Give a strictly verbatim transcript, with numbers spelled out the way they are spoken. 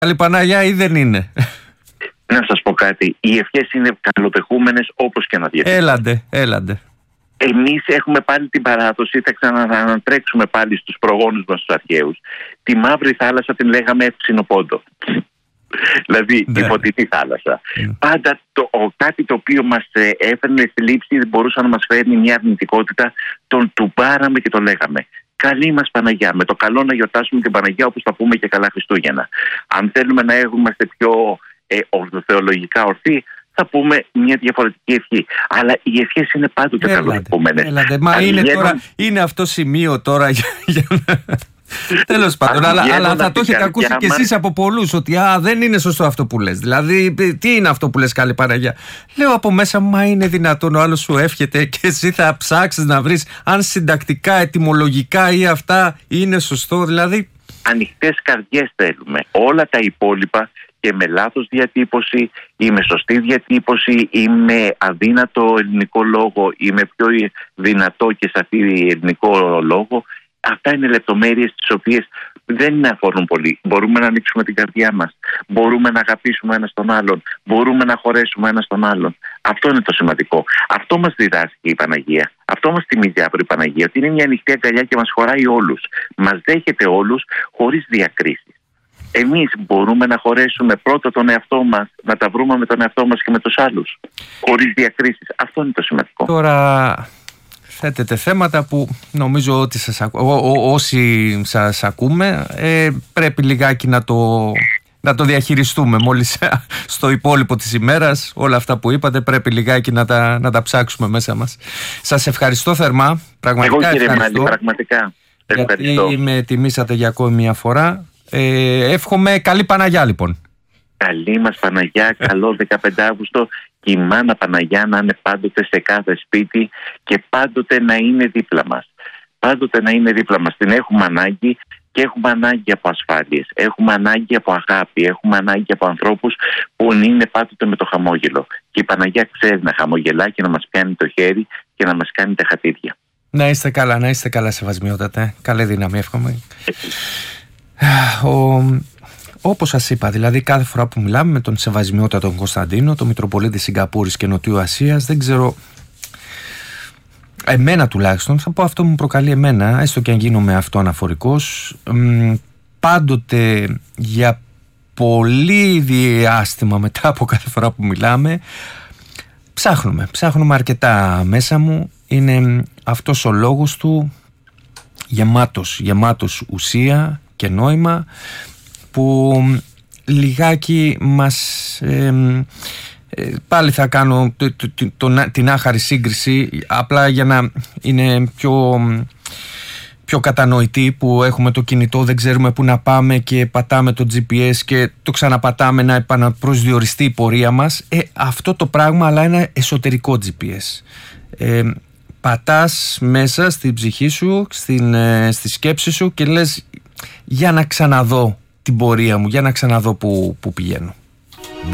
Καλή Παναγιά ή δεν είναι? Να σας πω κάτι, οι ευχές είναι καλοδεχούμενες όπως και να διατηρηθούν. Έλαντε, έλαντε. Εμείς έχουμε πάλι την παράδοση, θα ξανατρέξουμε πάλι στους προγόνους μας τους αρχαίους. Τη μαύρη θάλασσα την λέγαμε Ευξηνοπόντο. Δηλαδή ναι. η φωτεινή θάλασσα. Mm. Πάντα το, ο, κάτι το οποίο μας ε, έφερνε στη λήψη δεν μπορούσε να μας φέρνει μια αρνητικότητα, τον τουμπάραμε και το λέγαμε. Καλή μας Παναγιά, με το καλό να γιορτάσουμε την Παναγιά όπως θα πούμε και καλά Χριστούγεννα. Αν θέλουμε να είμαστε πιο ε, ορθοθεολογικά ορθοί, θα πούμε μια διαφορετική ευχή. Αλλά οι ευχές είναι πάντοτε καλοδεχούμενες. Έλατε, μα είναι, βγαίνουν... τώρα, είναι αυτό σημείο τώρα για, για να... Τέλος πάντων, αλλά, αλλά θα το έχετε ακούσει κι μας... εσείς από πολλούς ότι α, δεν είναι σωστό αυτό που λες. Δηλαδή, τι είναι αυτό που λες καλή Παναγιά? Λέω από μέσα μου, μα είναι δυνατόν? Ο άλλος σου εύχεται και εσύ θα ψάξεις να βρεις αν συντακτικά, ετυμολογικά ή αυτά είναι σωστό. Δηλαδή, ανοιχτές καρδιές θέλουμε. Όλα τα υπόλοιπα και με λάθος διατύπωση ή με σωστή διατύπωση ή με αδύνατο ελληνικό λόγο ή με πιο δυνατό και σαφή ελληνικό λόγο, αυτά είναι λεπτομέρειες τις οποίες δεν αφορούν πολύ. Μπορούμε να ανοίξουμε την καρδιά μας, μπορούμε να αγαπήσουμε ένας τον άλλον, μπορούμε να χωρέσουμε ένας τον άλλον. Αυτό είναι το σημαντικό. Αυτό μας διδάσκει η Παναγία. Αυτό μας θυμίζει αύριο η Παναγία, ότι είναι μια ανοιχτή αγκαλιά και μας χωράει όλους. Μας δέχεται όλους χωρίς διακρίσεις. Εμείς μπορούμε να χωρέσουμε πρώτα τον εαυτό μας, να τα βρούμε με τον εαυτό μας και με τους άλλους, χωρίς διακρίσεις. Αυτό είναι το σημαντικό. Τώρα θέτετε θέματα που νομίζω ότι σας ακού... Ό, ό, όσοι σας ακούμε ε, πρέπει λιγάκι να το, να το διαχειριστούμε. Μόλις στο υπόλοιπο της ημέρας όλα αυτά που είπατε πρέπει λιγάκι να τα, να τα ψάξουμε μέσα μας. Σας ευχαριστώ θερμά. Πραγματικά εγώ, κύριε ευχαριστώ. Μάλη, πραγματικά ευχαριστώ. Γιατί με τιμήσατε για ακόμη μια φορά. Ε, εύχομαι καλή Παναγιά λοιπόν. Καλή μας Παναγιά, καλό δεκαπέντε Αυγούστου και η μάνα Παναγιά να είναι πάντοτε σε κάθε σπίτι και πάντοτε να είναι δίπλα μας. Πάντοτε να είναι δίπλα μας. Την έχουμε ανάγκη και έχουμε ανάγκη από ασφάλειες. Έχουμε ανάγκη από αγάπη. Έχουμε ανάγκη από ανθρώπους που είναι πάντοτε με το χαμόγελο. Και η Παναγιά ξέρει να χαμογελά και να μας πιάνει το χέρι και να μας κάνει τα χατήρια. Να είστε καλά, να είστε καλά σεβασμιότατε. Καλή δύναμη, εύχομαι. Ο... Όπως σας είπα, δηλαδή κάθε φορά που μιλάμε με τον Σεβασμιότατο τον Κωνσταντίνο, τον Μητροπολίτη Σιγκαπούρης και Νοτιού Ασίας, δεν ξέρω, εμένα τουλάχιστον, θα πω αυτό μου προκαλεί εμένα, έστω και αν γίνομαι αυτό αναφορικός, πάντοτε για πολύ διάστημα μετά από κάθε φορά που μιλάμε, ψάχνουμε, ψάχνουμε αρκετά μέσα μου, είναι αυτός ο λόγος του γεμάτος, γεμάτος ουσία και νόημα, που λιγάκι μας ε, ε, πάλι θα κάνω το, το, το, το, την άχαρη σύγκριση απλά για να είναι πιο, πιο κατανοητή, που έχουμε το κινητό, δεν ξέρουμε που να πάμε και πατάμε το τζι πι ες και το ξαναπατάμε να επαναπροσδιοριστεί η πορεία μας. ε, αυτό το πράγμα, αλλά ένα εσωτερικό τζι πι ες. ε, πατάς μέσα στην ψυχή σου, στην, ε, στη σκέψη σου και λες για να ξαναδώ την πορεία μου, για να ξαναδώ που, που πηγαίνω.